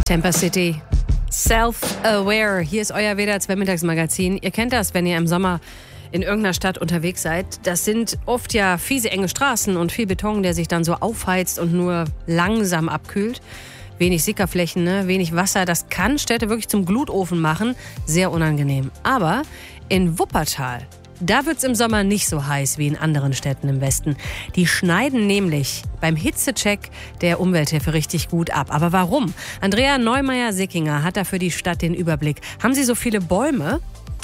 Temper City. Self-Aware. Hier ist euer WDR 2 Mittagsmagazin. Ihr kennt das, wenn ihr im Sommer in irgendeiner Stadt unterwegs seid. Das sind oft ja fiese, enge Straßen und viel Beton, der sich dann so aufheizt und nur langsam abkühlt. Wenig Sickerflächen, wenig Wasser. Das kann Städte wirklich zum Glutofen machen. Sehr unangenehm. Aber in Wuppertal, da wird's im Sommer nicht so heiß wie in anderen Städten im Westen. Die schneiden nämlich beim Hitzecheck der Umwelthilfe richtig gut ab. Aber warum? Andrea Neumeier-Sickinger hat da für die Stadt den Überblick. Haben Sie so viele Bäume?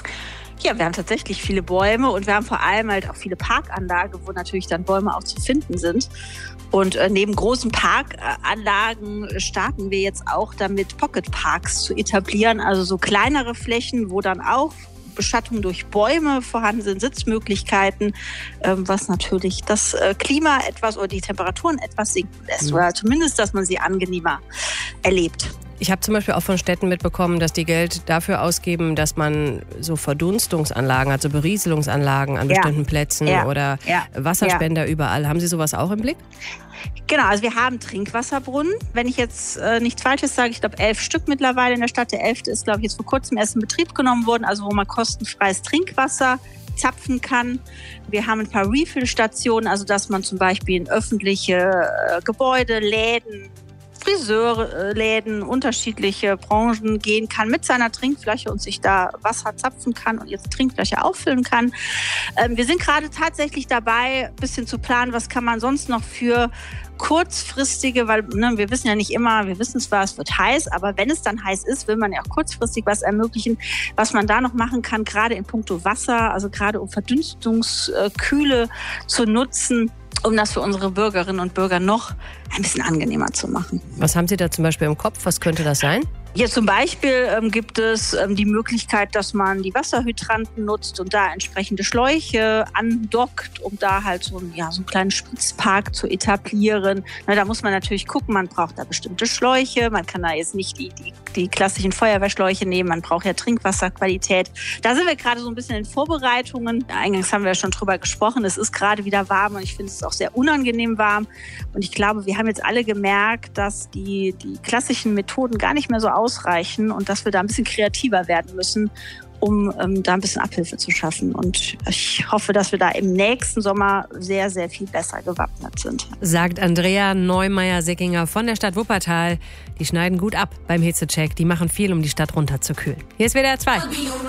Ja, wir haben tatsächlich viele Bäume und wir haben vor allem halt auch viele Parkanlagen, wo natürlich dann Bäume auch zu finden sind. Und neben großen Parkanlagen starten wir jetzt auch damit, Pocket Parks zu etablieren, also so kleinere Flächen, wo dann auch Beschattung durch Bäume vorhanden sind, Sitzmöglichkeiten, was natürlich das Klima etwas oder die Temperaturen etwas sinken lässt oder zumindest, dass man sie angenehmer erlebt. Ich habe zum Beispiel auch von Städten mitbekommen, dass die Geld dafür ausgeben, dass man so Verdunstungsanlagen, also Berieselungsanlagen an bestimmten Plätzen oder Wasserspender überall. Haben Sie sowas auch im Blick? Genau, also wir haben Trinkwasserbrunnen. Wenn ich jetzt nichts Falsches sage, ich glaube 11 Stück mittlerweile in der Stadt. Der 11. ist, glaube ich, jetzt vor kurzem erst in Betrieb genommen worden, also wo man kostenfreies Trinkwasser zapfen kann. Wir haben ein paar Refill-Stationen, also dass man zum Beispiel in öffentliche Gebäude, Läden, Friseurläden, unterschiedliche Branchen gehen kann mit seiner Trinkflasche und sich da Wasser zapfen kann und jetzt Trinkflasche auffüllen kann. Wir sind gerade tatsächlich dabei, ein bisschen zu planen, was kann man sonst noch für kurzfristige, weil wir wissen ja nicht immer, wir wissen zwar, es wird heiß, aber wenn es dann heiß ist, will man ja auch kurzfristig was ermöglichen, was man da noch machen kann, gerade in puncto Wasser, also gerade um Verdunstungskühle zu nutzen, um das für unsere Bürgerinnen und Bürger noch ein bisschen angenehmer zu machen. Was haben Sie da zum Beispiel im Kopf? Was könnte das sein? Hier zum Beispiel gibt es die Möglichkeit, dass man die Wasserhydranten nutzt und da entsprechende Schläuche andockt, um da halt so einen kleinen Spritzpark zu etablieren. Da muss man natürlich gucken, man braucht da bestimmte Schläuche. Man kann da jetzt nicht die klassischen Feuerwehrschläuche nehmen. Man braucht ja Trinkwasserqualität. Da sind wir gerade so ein bisschen in Vorbereitungen. Eingangs haben wir ja schon drüber gesprochen. Es ist gerade wieder warm und ich finde es auch sehr unangenehm warm. Und ich glaube, wir haben jetzt alle gemerkt, dass die klassischen Methoden gar nicht mehr so ausreichen und dass wir da ein bisschen kreativer werden müssen, um da ein bisschen Abhilfe zu schaffen. Und ich hoffe, dass wir da im nächsten Sommer sehr, sehr viel besser gewappnet sind. Sagt Andrea Neumeier-Sickinger von der Stadt Wuppertal. Die schneiden gut ab beim Hitzecheck. Die machen viel, um die Stadt runterzukühlen. Hier ist WDR 2.